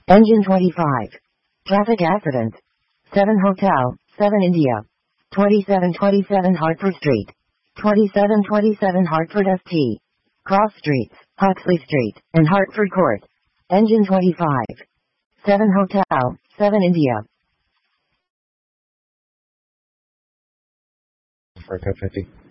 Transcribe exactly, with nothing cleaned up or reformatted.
Engine twenty-five. Traffic accident. seven Hotel, seven India. twenty-seven twenty-seven Hartford Street. twenty-seven twenty-seven Hartford S T. Cross Streets, Huxley Street, and Hartford Court. Engine twenty-five. seven Hotel, seven India. For fifty.